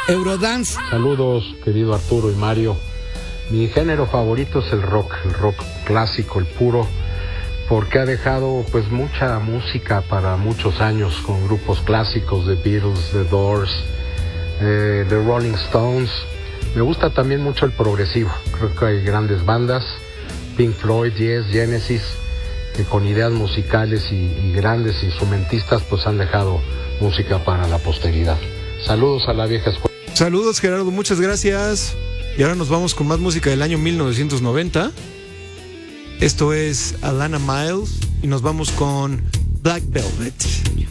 Eurodance. Saludos, querido Arturo y Mario. Mi género favorito es el rock clásico, el puro, porque ha dejado pues mucha música para muchos años con grupos clásicos, The Beatles, The Doors, The Rolling Stones. Me gusta también mucho el progresivo, creo que hay grandes bandas, Pink Floyd, Yes, Genesis, que con ideas musicales y grandes instrumentistas pues han dejado música para la posteridad. Saludos a la vieja escuela. Saludos, Gerardo, muchas gracias. Y ahora nos vamos con más música del año 1990. Esto es Alana Miles y nos vamos con Black Velvet.